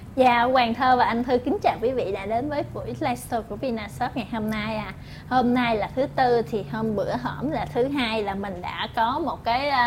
Dạ, Hoàng Thơ và anh Thư kính chào quý vị đã đến với buổi livestream của Vinashop ngày hôm nay. Hôm nay là thứ Tư, thì hôm bữa hổm là thứ Hai là mình đã có một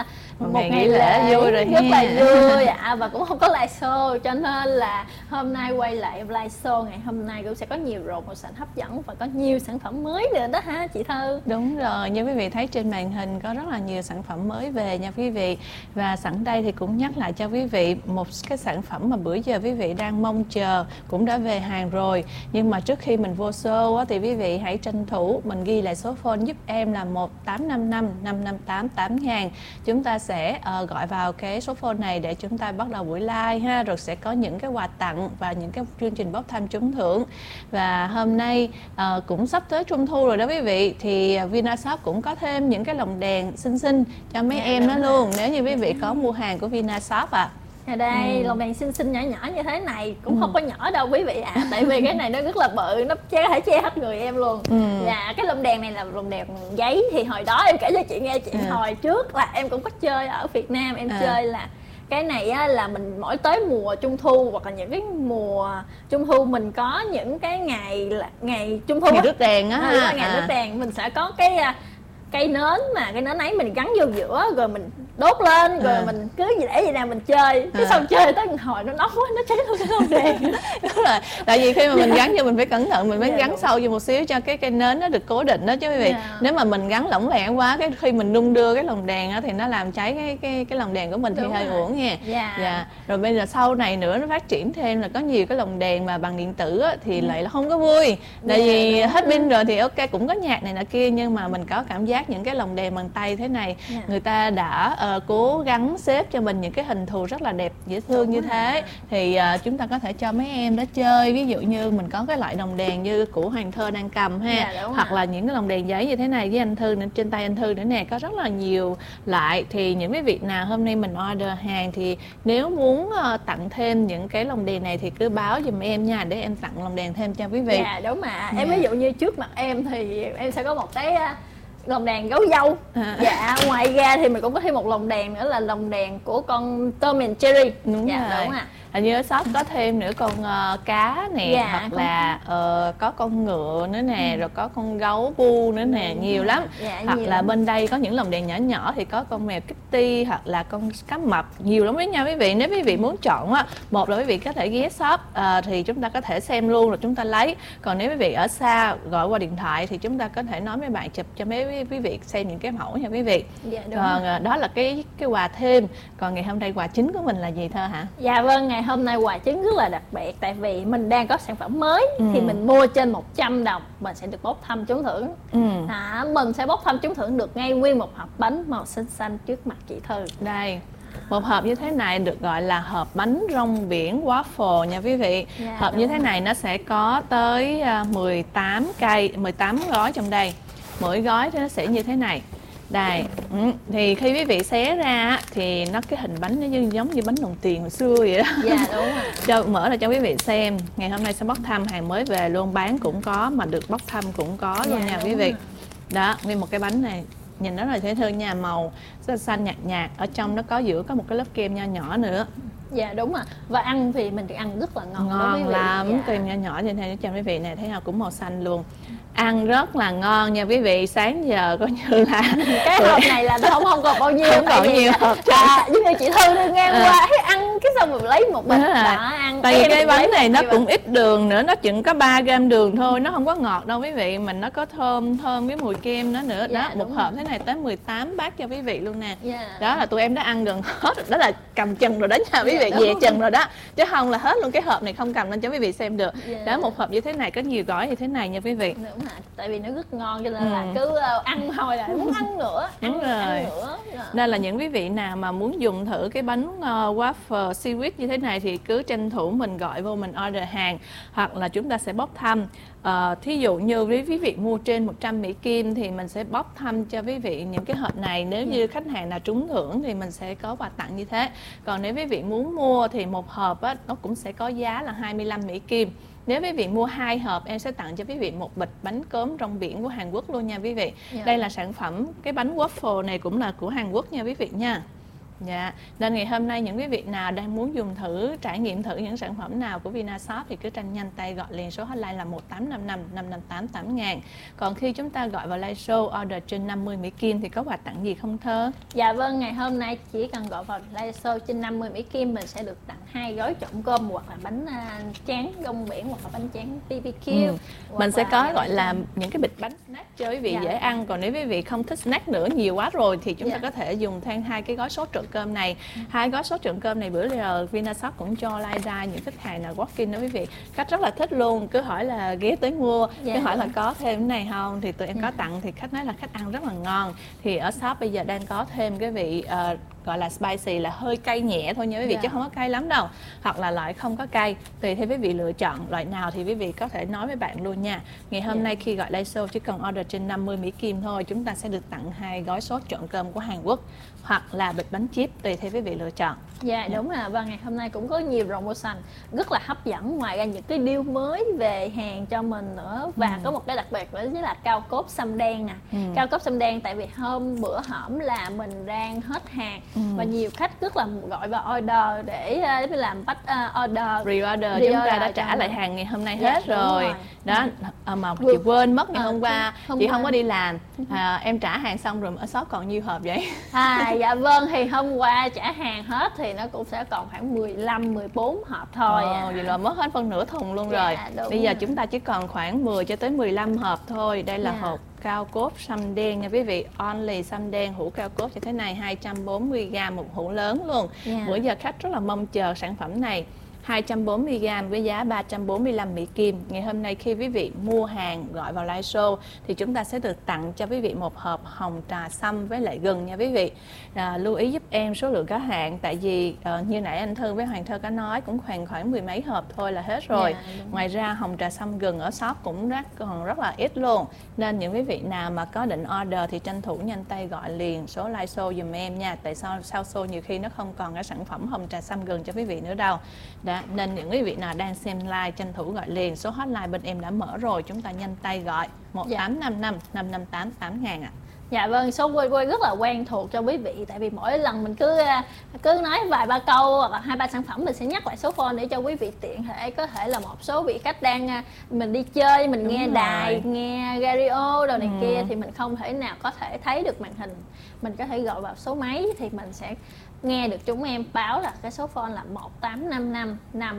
ngày lễ vui rồi rất là vui và cũng không có livestream, cho nên là hôm nay quay lại livestream ngày hôm nay cũng sẽ có nhiều promotion hấp dẫn và có nhiều sản phẩm mới nữa đó ha chị Thư. Đúng rồi, như quý vị thấy trên màn hình có rất là nhiều sản phẩm mới về nha quý vị. Và sẵn đây thì cũng nhắc lại cho quý vị một cái sản phẩm mà bữa giờ quý vị đang mong chờ cũng đã về hàng rồi. Nhưng mà trước khi mình vô show thì quý vị hãy tranh thủ mình ghi lại số phone giúp em là 1855 558 8000. Chúng ta sẽ gọi vào cái số phone này để chúng ta bắt đầu buổi live ha, rồi sẽ có những cái quà tặng và những cái chương trình bốc thăm trúng thưởng. Và hôm nay cũng sắp tới Trung thu rồi đó quý vị, thì Vinashop cũng có thêm những cái lồng đèn xinh xinh cho mấy em đó luôn, nếu như quý vị có mua hàng của Vinashop ạ. Ở đây lồng đèn xinh xinh nhỏ nhỏ như thế này cũng không có nhỏ đâu quý vị ạ, tại vì cái này nó rất là bự, nó có thể che hết người em luôn. Là cái lồng đèn này là lồng đèn giấy, thì hồi đó em kể cho chị nghe, chị hồi trước là em cũng có chơi ở Việt Nam, em chơi là cái này á, là mình mỗi tới mùa Trung thu hoặc là những cái mùa Trung thu mình có những cái ngày Trung thu, ngày rước đèn á, ngày rước đèn mình sẽ có cái cây nến, mà cái nến ấy mình gắn vô giữa rồi mình đốt lên, rồi mình cứ để vậy nào mình chơi, cái xong chơi tới hồi nó nóng quá nó cháy luôn cái lồng đèn. Đúng rồi, tại vì khi mà mình gắn vô mình phải cẩn thận, mình phải gắn sâu vô một xíu cho cái cây nến nó được cố định đó chứ quý vị. Nếu mà mình gắn lỏng lẻo quá, cái khi mình đung đưa cái lồng đèn á thì nó làm cháy cái lồng đèn của mình thì hơi uổng nha. Rồi bây giờ sau này nữa nó phát triển thêm là có nhiều cái lồng đèn mà bằng điện tử á, thì lại là không có vui, tại vì hết pin rồi thì ok cũng có nhạc này nọ kia, nhưng mà mình có cảm giác những cái lồng đèn bằng tay thế này người ta đã cố gắng xếp cho mình những cái hình thù rất là đẹp dễ thương như thế, thì chúng ta có thể cho mấy em đó chơi. Ví dụ như mình có cái loại lồng đèn như của Hoàng Thơ đang cầm ha, hoặc là những cái lồng đèn giấy như thế này với anh Thư nữa, trên tay anh Thư nữa nè, có rất là nhiều loại. Thì những cái việc nào hôm nay mình order hàng thì nếu muốn tặng thêm những cái lồng đèn này thì cứ báo giùm em nha, để em tặng lồng đèn thêm cho quý vị. Dạ đúng mà em ví dụ như trước mặt em thì em sẽ có một cái lồng đèn gấu dâu. Dạ, ngoài ra thì mình cũng có thêm một lồng đèn nữa là lồng đèn của con Tom and Jerry. Đúng rồi. Đúng ạ. Hình như ở shop có thêm nữa con cá nè, hoặc là có con ngựa nữa nè, rồi có con gấu bu nữa nè, nhiều lắm. Hoặc là bên đây có những lồng đèn nhỏ nhỏ thì có con mèo Kitty hoặc là con cá mập, nhiều lắm đấy nha quý vị. Nếu quý vị muốn chọn á, một là quý vị có thể ghé shop thì chúng ta có thể xem luôn rồi chúng ta lấy. Còn nếu quý vị ở xa gọi qua điện thoại thì chúng ta có thể nói mấy bạn chụp cho mấy quý vị xem những cái mẫu nha quý vị. Còn đó là cái quà thêm. Còn ngày hôm nay quà chính của mình là gì Thơ hả? Dạ vâng, ngày hôm nay quà chính rất là đặc biệt, tại vì mình đang có sản phẩm mới. Thì mình mua trên 100 đồng mình sẽ được bốc thăm trúng thưởng. Mình sẽ bốc thăm trúng thưởng được ngay nguyên một hộp bánh màu xanh xanh trước mặt chị Thư. Đây, một hộp như thế này được gọi là hộp bánh rong biển waffle nha quý vị. Hộp như thế này nó sẽ có tới 18 gói trong đây. Mỗi gói thì nó sẽ như thế này. Đây, thì khi quý vị xé ra thì nó cái hình bánh nó giống như bánh đồng tiền hồi xưa vậy đó. Dạ đúng rồi. Mở ra cho quý vị xem. Ngày hôm nay sẽ bốc thăm hàng mới về luôn, bán cũng có mà được bốc thăm cũng có luôn nha quý vị. Đó, nguyên một cái bánh này nhìn rất là dễ thương nha, màu xanh xanh nhạt nhạt, ở trong nó có giữa có một cái lớp kem nho nhỏ nữa. Dạ đúng rồi. Và ăn thì mình thì ăn rất là ngon. Ngon lắm, kem nho nhỏ như thế cho quý vị này, thấy nào cũng màu xanh luôn. Ăn rất là ngon nha quý vị. Sáng giờ coi như là cái hộp này là không còn bao nhiêu, không còn nhiều hộp. Giống như chị Thư đi ngang qua thấy ăn cái xong rồi lấy một bịch đó ăn. Tại vì cái bánh này nó cũng ít đường nữa, nó chừng có 3 gram đường thôi, nó không có ngọt đâu quý vị, mình nó có thơm với mùi kem đó nữa. Đó, một hộp thế này tới 18 bát cho quý vị luôn nè. Đó là tụi em đã ăn gần hết rồi, đó là cầm chừng rồi đó nha quý vị, về chừng rồi đó, chứ không là hết luôn. Cái hộp này không cầm lên cho quý vị xem được. Đó, một hộp như thế này có nhiều gói như thế này nha quý vị. Tại vì nó rất ngon cho nên là cứ ăn thôi là muốn ăn nữa. Đúng rồi. Đây là những quý vị nào mà muốn dùng thử cái bánh waffle seaweed như thế này thì cứ tranh thủ mình gọi vô, mình order hàng, hoặc là chúng ta sẽ bốc thăm. Thí dụ như với quý vị mua trên 100 Mỹ Kim thì mình sẽ bốc thăm cho quý vị những cái hộp này. Nếu như khách hàng nào trúng thưởng thì mình sẽ có quà tặng như thế. Còn nếu quý vị muốn mua thì một hộp á, nó cũng sẽ có giá là 25 Mỹ Kim. Nếu quý vị mua 2 hộp em sẽ tặng cho quý vị một bịch bánh cốm rong biển của Hàn Quốc luôn nha quý vị. Đây là sản phẩm, cái bánh waffle này cũng là của Hàn Quốc nha quý vị nha. Dạ, nên ngày hôm nay những quý vị nào đang muốn dùng thử, trải nghiệm thử những sản phẩm nào của Vinashop thì cứ nhanh tay gọi liền số hotline là 1855 558 8000. Còn khi chúng ta gọi vào live show order trên 50 Mỹ Kim thì có quà tặng gì không Thơ? Dạ vâng, ngày hôm nay chỉ cần gọi vào live show trên 50 Mỹ Kim mình sẽ được tặng 2 gói trộn cơm hoặc là bánh tráng rong biển hoặc là bánh tráng BBQ. Mình sẽ có gọi là những cái bịch bánh snack cho quý vị dễ ăn. Còn nếu quý vị không thích snack nữa nhiều quá rồi thì chúng ta có thể dùng thêm 2 cái gói sốt trộn cơm này. 2 gói sốt trộn cơm này bữa giờ Vinashop cũng cho like ra những khách hàng nào walk-in đó quý vị. Khách rất là thích luôn, cứ hỏi là ghé tới mua, cứ hỏi là có thêm cái này không thì tụi em có tặng, thì khách nói là khách ăn rất là ngon. Thì ở shop bây giờ đang có thêm cái vị gọi là spicy là hơi cay nhẹ thôi nha quý vị, chứ không có cay lắm đâu, hoặc là loại không có cay, tùy theo quý vị lựa chọn loại nào thì quý vị có thể nói với bạn luôn nha. Ngày hôm nay khi gọi live show chỉ cần order trên 50 Mỹ Kim thôi, chúng ta sẽ được tặng 2 gói sốt trộn cơm của Hàn Quốc hoặc là bịch bánh chip, tùy theo quý vị lựa chọn. Dạ đúng rồi, và ngày hôm nay cũng có nhiều promotion rất là hấp dẫn, ngoài ra những cái deal mới về hàng cho mình nữa. Và có một cái đặc biệt đó chính là cao cốt sâm đen nè. Cao cốt sâm đen tại vì bữa hổm là mình đang hết hàng và nhiều khách rất là gọi vào order để làm bắt order, pre-order, chúng ta đã trả lại hàng ngày hôm nay hết rồi. Đó, mà chị quên mất ngày hôm qua chị không có đi làm, em trả hàng xong rồi ở shop còn nhiêu hộp vậy? Dạ vâng, thì hôm qua trả hàng hết thì nó cũng sẽ còn khoảng 15-14 hộp thôi. Vậy là mất hết phân nửa thùng luôn rồi. Bây giờ chúng ta chỉ còn khoảng 10 cho tới 15 hộp thôi. Đây là hộp cao cốt sâm đen nha quý vị, only sâm đen hũ cao cốt như thế này, 240g một hũ lớn luôn. Bữa giờ khách rất là mong chờ sản phẩm này. 240g với giá 345 Mỹ Kim. Ngày hôm nay khi quý vị mua hàng gọi vào live show thì chúng ta sẽ được tặng cho quý vị một hộp hồng trà sâm với lại gừng nha quý vị. Lưu ý giúp em số lượng có hạn, tại vì như nãy anh Thư với Hoàng Thơ có nói cũng khoảng 10 mấy hộp thôi là hết rồi. Ngoài ra hồng trà sâm gừng ở shop cũng còn rất là ít luôn, nên những quý vị nào mà có định order thì tranh thủ nhanh tay gọi liền số live show dùm em nha. Tại sao sau show nhiều khi nó không còn cái sản phẩm hồng trà sâm gừng cho quý vị nữa đâu. Nên những quý vị nào đang xem live tranh thủ gọi liền, số hotline bên em đã mở rồi, chúng ta nhanh tay gọi 1855 558 8000 ạ. Dạ vâng, số quay rất là quen thuộc cho quý vị, tại vì mỗi lần mình cứ nói vài ba câu hoặc là 2-3 sản phẩm mình sẽ nhắc lại số phone để cho quý vị tiện thể có thể là một số vị khách đang mình đi chơi, mình nghe đài, nghe radio đồ này kia thì mình không thể nào có thể thấy được màn hình, mình có thể gọi vào số máy thì mình sẽ nghe được chúng em báo là cái số phone là 1855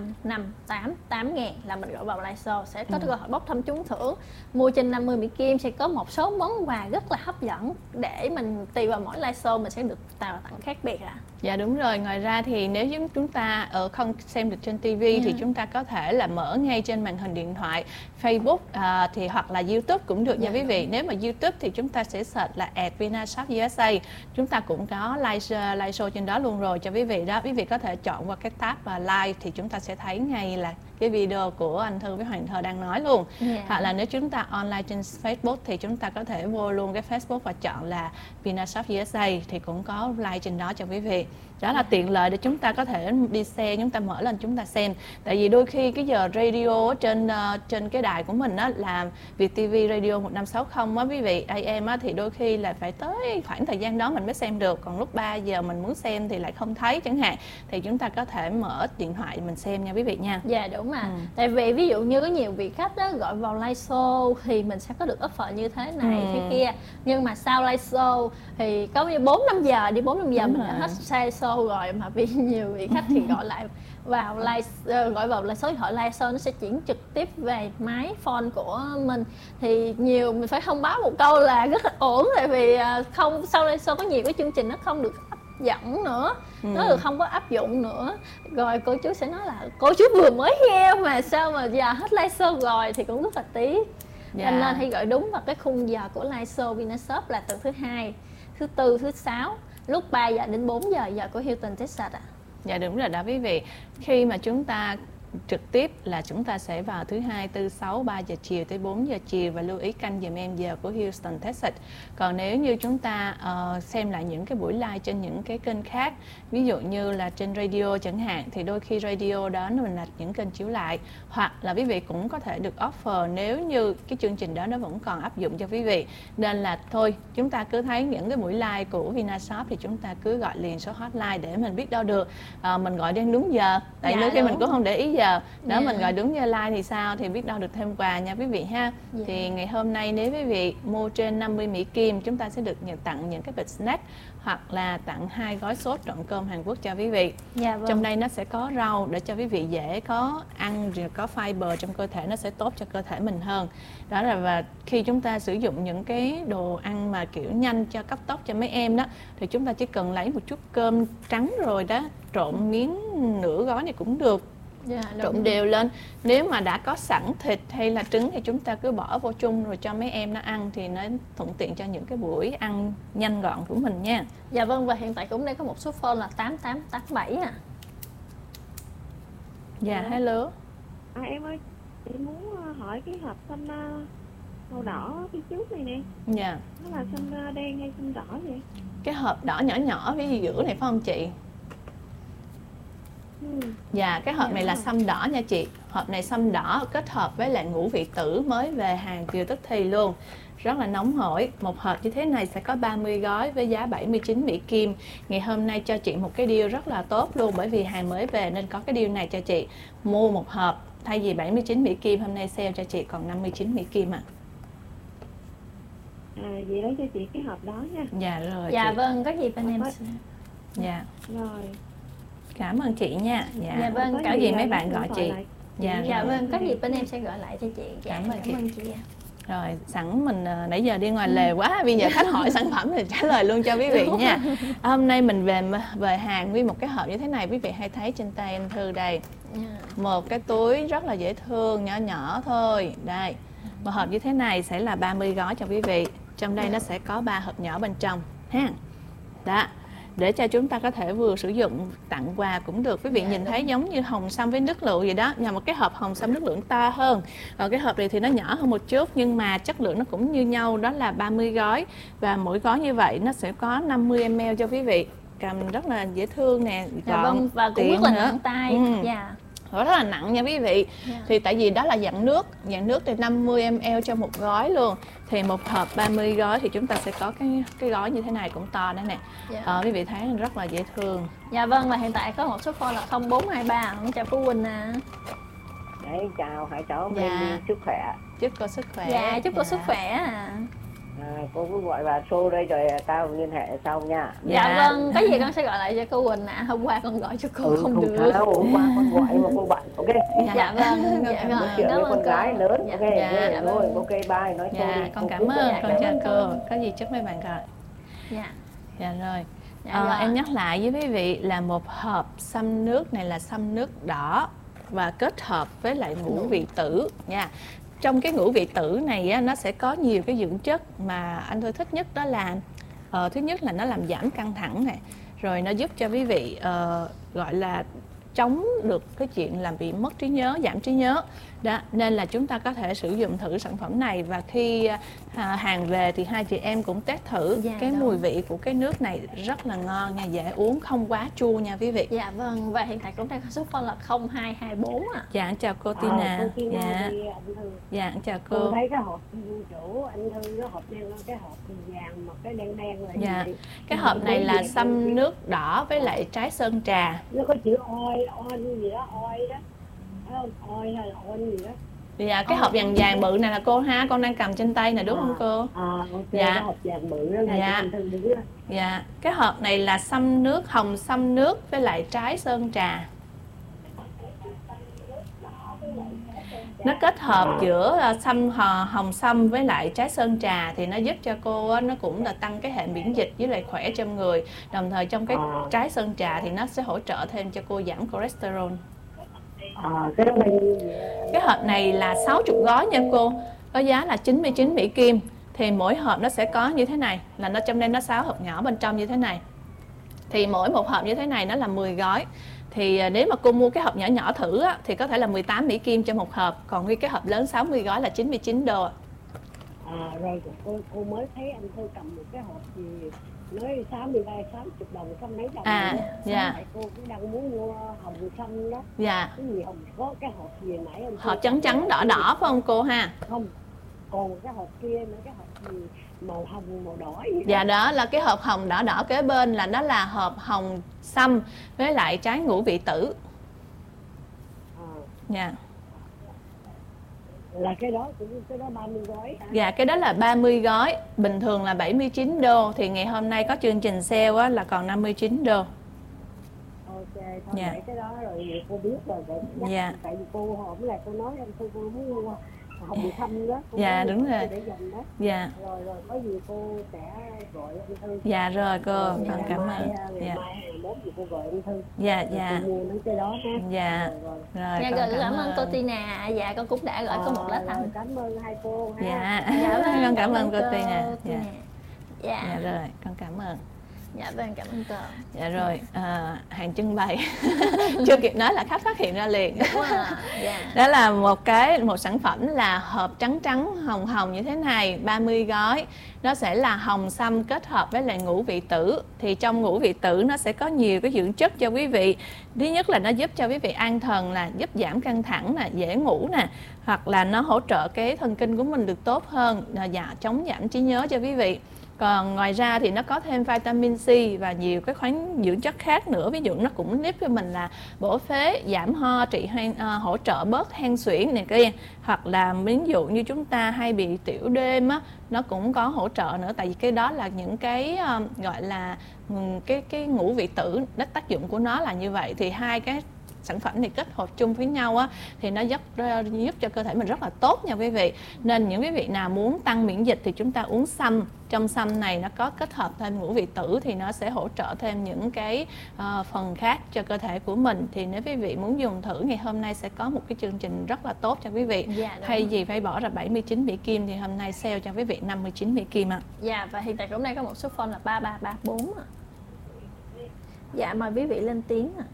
558 8000 là mình gọi vào live show sẽ có cơ hội bốc thăm trúng thưởng. Mua trên 50 Mỹ Kim sẽ có một số món quà rất là hấp dẫn để mình tùy vào mỗi live show mình sẽ được tặng khác biệt ạ. Dạ đúng rồi, ngoài ra thì nếu chúng ta không xem được trên TV thì chúng ta có thể là mở ngay trên màn hình điện thoại, Facebook thì hoặc là YouTube cũng được nha quý vị. Nếu mà YouTube thì chúng ta sẽ search là @Vinashop USA, chúng ta cũng có live show trên đó luôn rồi cho quý vị đó. Quý vị có thể chọn qua cái tab live thì chúng ta sẽ thấy ngay là cái video của anh Thư với Hoàng Thơ đang nói luôn. Hoặc là nếu chúng ta online trên Facebook thì chúng ta có thể vô luôn cái Facebook và chọn là Vinashop USA thì cũng có live trên đó cho quý vị. Đó là tiện lợi để chúng ta có thể đi xe, chúng ta mở lên chúng ta xem. Tại vì đôi khi cái giờ radio trên cái đài của mình á là VietTV Radio 1560 á quý vị, AM á, thì đôi khi là phải tới khoảng thời gian đó mình mới xem được. Còn lúc 3 giờ mình muốn xem thì lại không thấy chẳng hạn, thì chúng ta có thể mở điện thoại mình xem nha quý vị nha. Dạ đúng mà. Tại vì ví dụ như có nhiều vị khách đó gọi vào live show thì mình sẽ có được offer như thế này thế kia, nhưng mà sau live show thì có 4-5 giờ đi 4-5 giờ mình đã hết show rồi, mà vì nhiều vị khách thì gọi lại vào gọi vào là số điện thoại live show nó sẽ chuyển trực tiếp về máy phone của mình, thì nhiều mình phải thông báo một câu là rất là ổn, tại vì không sau live show có nhiều cái chương trình nó không được hấp dẫn nữa, nó được không có áp dụng nữa, rồi cô chú sẽ nói là cô chú vừa mới nghe mà sao mà giờ hết live show rồi, thì cũng rất là tiếc. Nên hãy gọi đúng vào cái khung giờ của live show Vinashop là từ thứ Hai, thứ Tư, thứ Sáu lúc 3 giờ đến 4 giờ giờ của Hilton Texas ạ. Dạ đúng rồi đó quý vị. Khi mà chúng ta trực tiếp là chúng ta sẽ vào thứ Hai, Tư, Sáu, 3 giờ chiều tới 4 giờ chiều, và lưu ý canh giùm em giờ của Houston, Texas. Còn nếu như chúng ta xem lại những cái buổi live trên những cái kênh khác, ví dụ như là trên radio chẳng hạn, thì đôi khi radio đó mình là những kênh chiếu lại, hoặc là quý vị cũng có thể được offer nếu như cái chương trình đó nó vẫn còn áp dụng cho quý vị. Nên là thôi, chúng ta cứ thấy những cái buổi live của Vinashop thì chúng ta cứ gọi liền số hotline để mình biết đâu được mình gọi đến đúng giờ, tại đôi khi mình cũng không để ý giờ đó, mình gọi đúng giờ live thì sao, thì biết đâu được thêm quà nha quý vị ha. Thì ngày hôm nay nếu quý vị mua trên 50 Mỹ Kim, chúng ta sẽ được tặng những cái bịch snack hoặc là tặng 2 gói sốt trộn cơm Hàn Quốc cho quý vị. Trong đây nó sẽ có rau để cho quý vị dễ có ăn, rồi có fiber trong cơ thể, nó sẽ tốt cho cơ thể mình hơn. Đó là, và khi chúng ta sử dụng những cái đồ ăn mà kiểu nhanh cho cấp tốc cho mấy em đó, thì chúng ta chỉ cần lấy một chút cơm trắng rồi đó, trộn miếng nửa gói này cũng được. Trộn đều lên. Nếu mà đã có sẵn thịt hay là trứng thì chúng ta cứ bỏ vô chung rồi cho mấy em nó ăn, thì nó thuận tiện cho những cái buổi ăn nhanh gọn của mình nha. Dạ vâng, và hiện tại cũng đang có một số phone là 8887 à. Dạ, hello. Em ơi, chị muốn hỏi cái hộp xanh màu đỏ phía trước này nè. Dạ. Nó là xanh đen hay xanh đỏ vậy? Cái hộp đỏ nhỏ nhỏ phía giữa này phải không chị? Dạ, cái hộp này là sâm đỏ nha chị. Hộp này sâm đỏ kết hợp với lại ngũ vị tử mới về hàng vừa tức thì luôn. Rất là nóng hổi. Một hộp như thế này sẽ có 30 gói với giá 79 Mỹ Kim. Ngày hôm nay cho chị một cái deal rất là tốt luôn, bởi vì hàng mới về nên có cái deal này cho chị. Mua một hộp thay vì 79 Mỹ Kim, hôm nay sale cho chị còn 59 Mỹ Kim ạ. Vậy lấy cho chị cái hộp đó nha. Dạ rồi. Dạ chị. vâng, có gì bên em. Dạ. Rồi. Cảm ơn chị nha. Dạ vâng, có gì mấy bạn gọi chị. Dạ vâng, có gì bên em sẽ gọi lại cho chị. Cảm ơn chị. ạ. Rồi, sẵn mình nãy giờ đi ngoài lề quá, bây giờ khách hỏi sản phẩm thì trả lời luôn cho quý vị nha. Hôm nay mình về hàng nguyên một cái hộp như thế này, quý vị hay thấy trên tay anh Thư đây. Một cái túi rất là dễ thương, nhỏ nhỏ thôi. Đây, một hộp như thế này sẽ là 30 gói cho quý vị. Trong đây nó sẽ có 3 hộp nhỏ bên trong ha. Đó, để cho chúng ta có thể vừa sử dụng tặng quà cũng được. Quý vị nhìn thấy giống như hồng sâm với nước lựu vậy đó, nhưng một cái hộp hồng sâm nước lựu to hơn. Còn cái hộp này thì nó nhỏ hơn một chút, nhưng mà chất lượng nó cũng như nhau, đó là 30 gói. Và mỗi gói như vậy nó sẽ có 50 ml cho quý vị. Cầm rất là dễ thương nè, gọn, vâng, và cũng rất là nặng tay. Dạ. Rất là nặng nha quý vị. Thì tại vì đó là dạng nước thì 50 ml cho một gói luôn. Thì một hộp 30 gói thì chúng ta sẽ có cái gói như thế này cũng to đó nè. Quý vị thấy rất là dễ thương. Dạ vâng, và hiện tại có một số phone là 0423. Chào cô Quỳnh à. Đấy, chào, hãy chào mình sức khỏe. Chúc cô sức khỏe. Dạ, chúc cô sức khỏe à. Cô cứ gọi vào show đây rồi tao liên hệ sau nha. Dạ vâng, cái gì con sẽ gọi lại cho cô Quỳnh ạ. Hôm qua con gọi cho cô không được. Hôm qua con gọi mà cô bận, ok. Dạ vâng, dạ vâng. Chuyện với con gái lớn, ok. Rồi, ok, bye, nói show đi. Con cảm ơn, con chào cô. Có gì chúc mấy bạn gọi. Dạ rồi. Em nhắc lại với quý vị là một hộp sâm nước này là sâm nước đỏ và kết hợp với lại ngũ vị tử nha. Trong cái ngũ vị tử này á, nó sẽ có nhiều cái dưỡng chất mà anh Thư thích nhất, đó là thứ nhất là nó làm giảm căng thẳng này, rồi nó giúp cho quý vị gọi là chống được cái chuyện làm bị mất trí nhớ, giảm trí nhớ đó. Nên là chúng ta có thể sử dụng thử sản phẩm này, và khi hàng về thì hai chị em cũng test thử cái mùi vị của cái nước này rất là ngon nha, dễ uống, không quá chua nha quý vị. Dạ vâng, và hiện tại cũng đang có số phone là 0224 ạ. Dạ, chào cô Tina. Dạ, chào cô. Cô thấy cái hộp chủ anh Thư, cái hộp đen, cái hộp vàng mà cái đen đen là gì? Cái hộp này là sâm nước đỏ với lại trái sơn trà. Nó có chữ oi gì đó, oi đó. Oi hay là oi gì đó. Dạ, cái hộp vàng vàng bự này là cô ha, con đang cầm trên tay nè, đúng không cô? Ok, cái hộp vàng bự đó là anh Thư đứng đó. Dạ, cái hộp này là sâm nước, hồng sâm nước với lại trái sơn trà. Nó kết hợp giữa hồng sâm với lại trái sơn trà thì nó giúp cho cô nó cũng là tăng cái hệ miễn dịch với lại khỏe trong người. Đồng thời trong cái trái sơn trà thì nó sẽ hỗ trợ thêm cho cô giảm cholesterol. Cái hộp này là 60 gói nha cô, có giá là 99 Mỹ Kim. Thì mỗi hộp nó sẽ có như thế này, là nó trong đây nó 6 hộp nhỏ bên trong như thế này. Thì mỗi một hộp như thế này nó là 10 gói. Thì nếu mà cô mua cái hộp nhỏ nhỏ thử á, thì có thể là 18 Mỹ Kim cho một hộp, còn cái hộp lớn 60 gói là 99 đô. Rồi cô mới thấy anh Thư cầm một cái hộp gì nói 60 đồng trăm mấy đồng. Dạ. Cô cũng đang muốn mua hồng xanh đó. Dạ. Cái gì hồng, có cái hộp gì nãy anh hộp trắng trắng đỏ đỏ phải không cô ha? Không, còn cái hộp kia nữa, cái hộp gì màu hồng màu đỏ gì. Dạ, đó là cái hộp hồng đỏ đỏ kế bên là đó là hộp hồng sâm với lại trái ngũ vị tử. Dạ. Là cái đó 30 gói hả? Dạ, cái đó là 30 gói, bình thường là 79 đô, thì ngày hôm nay có chương trình sale á, là còn 59 đô. Ok, thôi Dạ. để cái đó rồi cô biết rồi. Dạ. Tại vì cô hôm nay cô nói anh cô muốn mua hồng xanh đó. Dạ, đúng rồi. Để dành đó. Dạ. Rồi có gì cô sẽ gọi anh Thư. Dạ rồi cô, con cảm ơn. Ngày Dạ. mai 21 thì cô gọi anh Thư. Dạ, Rồi dạ. cô mua mấy cái đó ha. Dạ. Rồi. Rồi, Dạ, con cảm ơn cô Tina. Dạ, con cũng đã gọi cô một lá thành. Cảm ơn hai cô ha. Dạ. Dạ, vâng, Con cảm ơn cô Tina. Dạ. Dạ. Dạ rồi, con cảm ơn. Dạ vâng, cảm ơn cô. Dạ rồi, hàng trưng bày chưa kịp nói là khách phát hiện ra liền. Dạ. Đó là một sản phẩm là hộp trắng trắng hồng hồng như thế này, 30 gói. Nó sẽ là hồng sâm kết hợp với lại ngũ vị tử. Thì trong ngũ vị tử nó sẽ có nhiều cái dưỡng chất cho quý vị. Thứ nhất là nó giúp cho quý vị an thần, là giúp giảm căng thẳng nè, dễ ngủ nè, hoặc là nó hỗ trợ cái thần kinh của mình được tốt hơn, dạ, chống giảm trí nhớ cho quý vị. Còn ngoài ra thì nó có thêm vitamin C và nhiều cái khoáng dưỡng chất khác nữa. Ví dụ nó cũng giúp cho mình là bổ phế, giảm ho, hỗ trợ bớt hen suyễn này kia. Hoặc là ví dụ như chúng ta hay bị tiểu đêm á, nó cũng có hỗ trợ nữa. Tại vì cái đó là những cái gọi là cái ngũ vị tử, tác dụng của nó là như vậy. Thì hai cái sản phẩm này kết hợp chung với nhau á, thì nó giúp cho cơ thể mình rất là tốt nha quý vị. Nên những quý vị nào muốn tăng miễn dịch thì chúng ta uống sâm. Trong sâm này nó có kết hợp thêm ngũ vị tử thì nó sẽ hỗ trợ thêm những cái phần khác cho cơ thể của mình. Thì nếu quý vị muốn dùng thử, ngày hôm nay sẽ có một cái chương trình rất là tốt cho quý vị. Dạ, thay vì phải bỏ ra 79 Mỹ Kim thì hôm nay sale cho quý vị 59 Mỹ Kim ạ. Dạ, và hiện tại hôm nay có một số phone là 3334 ạ. Dạ, mời quý vị lên tiếng ạ.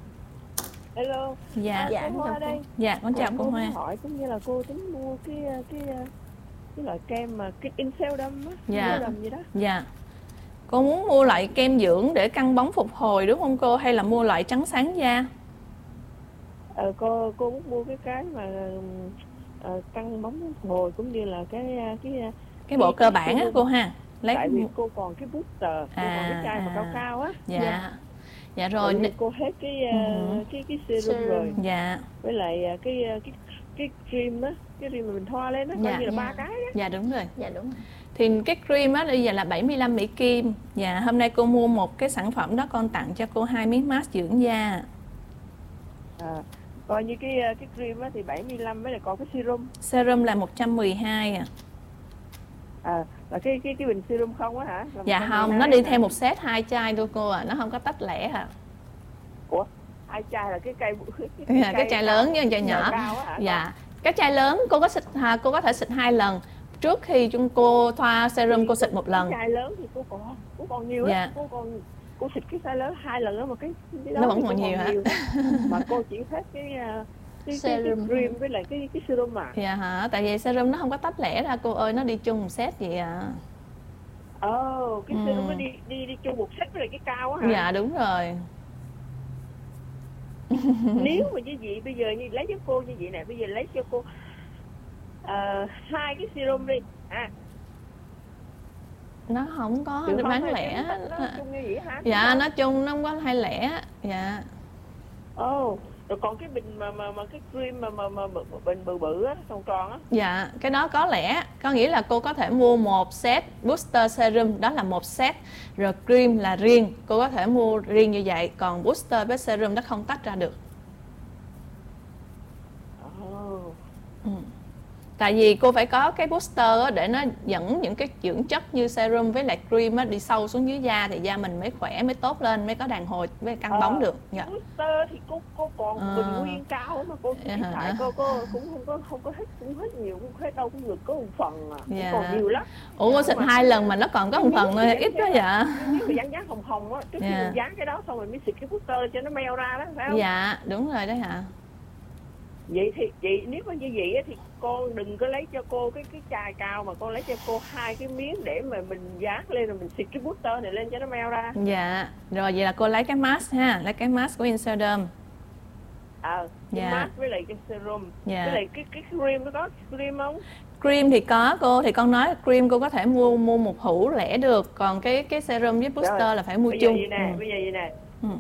Hello. Dạ. Dạ, cô Hoa đây. Dạ, con chào cô Hoa. Hỏi cũng như là cô tính mua cái loại kem mà cái Inseldum á, Dạ. gì đó. Dạ. Cô muốn mua loại kem dưỡng để căng bóng phục hồi đúng không cô, hay là mua loại trắng sáng da? Cô muốn mua cái mà căng bóng phục hồi cũng như là cái bộ cơ bản á cô ha. Tại vì cô còn cái booster, cô còn cái chai mà cao cao á. Dạ. Dạ rồi. Cô hết cái serum rồi. Dạ. Với lại cái cream đó, cái cream mà mình thoa lên đó, coi như là 3 cái đó. Dạ đúng rồi. Dạ đúng rồi. Thì cái cream á bây giờ là 75 Mỹ Kim. Dạ, hôm nay cô mua một cái sản phẩm đó, con tặng cho cô 2 miếng mask dưỡng da. Coi như cái cream á thì 75, với lại còn cái serum. Serum là 112 à. Là cái bình serum không á hả? Dạ không, nó đi theo một set 2 chai thôi cô à, nó không có tách lẻ hả? Ủa, 2 chai là cái cái chai lớn với chai nhỏ. Dạ, cái chai lớn cô có thể xịt 2 lần. Trước khi cô thoa serum cô xịt 1 lần. Cái chai lớn thì cô còn nhiều dạ. Cô xịt cái chai lớn 2 lần đó, mà cái đó nó vẫn còn nhiều hả? Mà cô chỉ hết cái cream với lại cái serum mà. Dạ hả? Tại vì serum nó không có tách lẻ ra cô ơi, nó đi chung một set vậy à. Cái serum nó đi chung một set với lại cái cao á hả? Dạ đúng rồi. Nếu mà như vậy bây giờ như lấy cho cô như vậy nè, bây giờ lấy cho cô 2 cái serum đi. Nó không có bán lẻ. Nó chung như vậy hả? Dạ, nó chung, nó không có hay lẻ. Dạ. Rồi còn cái bình mà cái cream mà bình bự á, tròn á. Dạ, cái đó có lẻ, có nghĩa là cô có thể mua một set booster serum, đó là một set, rồi cream là riêng, cô có thể mua riêng như vậy, còn booster với serum nó không tách ra được. Tại vì cô phải có cái booster á, để nó dẫn những cái dưỡng chất như serum với lại cream á, đi sâu xuống dưới da thì da mình mới khỏe, mới tốt lên, mới có đàn hồi, mới căng bóng được. Dạ. Booster thì cô còn bình nguyên cao mà cô hiện tại cô cũng không có hết nhiều, cũng hết đâu, cũng được có một phần à, còn nhiều lắm. Ủa cô xịt 2 lần mà nó còn có một phần thôi, ít quá vậy? Nếu mà dán hồng hồng á, trước khi mình dán cái đó xong rồi mới xịt cái booster cho nó meo ra đó, phải không? Dạ, đúng rồi đấy hả? Vậy thì chị nếu mà như vậy thì con đừng có lấy cho cô cái chai cao, mà con lấy cho cô 2 cái miếng để mà mình dán lên rồi mình xịt cái booster này lên cho nó meo ra. Dạ, rồi vậy là cô lấy cái mask ha, lấy cái mask của Inserderm. Cái mask với lại cái serum. Với lại cái cream, nó có cream không? Cream thì có cô, thì con nói cream cô có thể mua một hũ lẻ được, còn cái serum với booster rồi, là phải mua chung. Bây giờ vậy nè,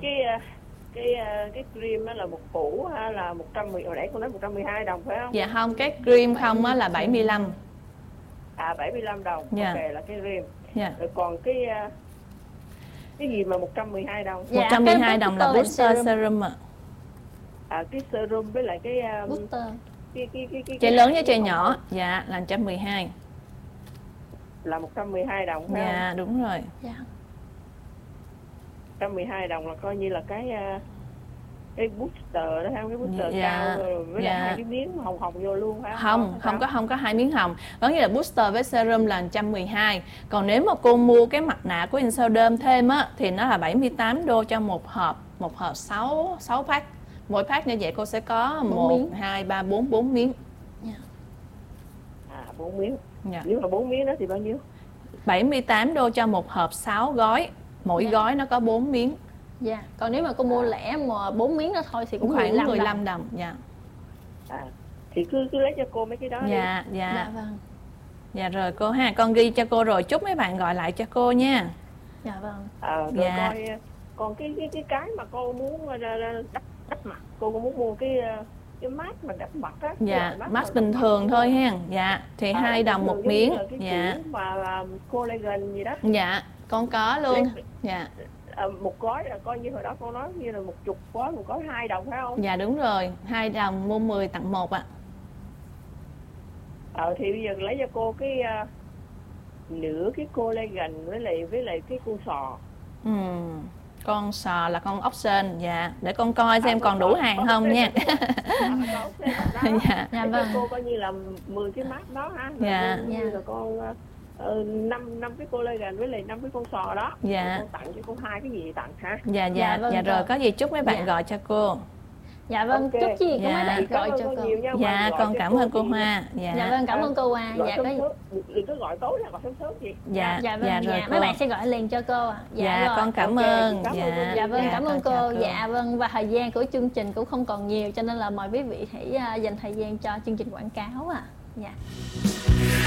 cái cream đó là một hũ hay là 110, hồi nãy con nói 112 đồng phải không? Dạ không, cái cream không á là 75. 75 đồng. Ok, là cái cream. Rồi còn cái gì mà 112 đồng? 112 đồng là booster serum ạ. Cái serum với lại cái booster. Chai lớn với chai nhỏ. Dạ, là 112. Là 112 đồng phải không? Dạ, đúng rồi. Dạ. 112 đồng là coi như là cái booster đó, cái booster cao rồi với lại 2 cái miếng hồng hồng vô luôn phải không? Không có 2 miếng hồng. Có nghĩa là booster với serum là 112. Còn nếu mà cô mua cái mặt nạ của Inserderm thêm á thì nó là 78 đô cho một hộp 6 pack. Mỗi pack như vậy cô sẽ có 1 2 3 4 miếng. 4 miếng. Nếu mà 4 miếng đó thì bao nhiêu? 78 đô cho một hộp 6 gói. Mỗi gói nó có 4 miếng. Dạ. Còn nếu mà cô mua lẻ mà 4 miếng đó thôi thì cũng khoảng 15 đồng. Dạ. Thì cứ lấy cho cô mấy cái đó đi. Dạ vâng. Dạ rồi cô ha, con ghi cho cô rồi, chúc mấy bạn gọi lại cho cô nha. Dạ vâng. Rồi coi còn cái mà cô muốn đắp mặt, cô muốn mua cái mask mà đắp mặt á. Dạ, mask bình thường thôi ha. Dạ, thì 2 đồng một miếng. Dạ. Mà collagen gì đó. Dạ, con có luôn. Dạ. Một gói là coi như hồi đó con nói như là 10 gói, một gói 2 đồng phải không? Dạ đúng rồi, 2 đồng mua 10 tặng 1 ạ. Thì bây giờ lấy cho cô cái nửa cái collagen với lại cái con sò. Con sò là con ốc sên. Dạ, để con coi xem còn đủ hàng không nha. Dạ vâng. Cô coi như là 10 cái mask đó ha. Dạ. Như là con 5 cái collagen với lại 5 cái con sò đó. Dạ. Con tặng cho cô 2 cái gì tặng ha. Dạ rồi, có gì chúc mấy bạn gọi cho cô. Dạ vâng, chúc gì có mấy bạn gọi cho cô. Dạ, con cảm ơn cô Hoa. Dạ vâng, cảm ơn cô Hoa. Dạ có đừng có gọi tối là gọi sớm gì. Dạ vâng, rồi mấy bạn sẽ gọi liền cho cô ạ. Dạ con cảm ơn. Dạ vâng, cảm ơn cô. Dạ vâng, và thời gian của chương trình cũng không còn nhiều cho nên là mời quý vị hãy dành thời gian cho chương trình quảng cáo ạ. Dạ.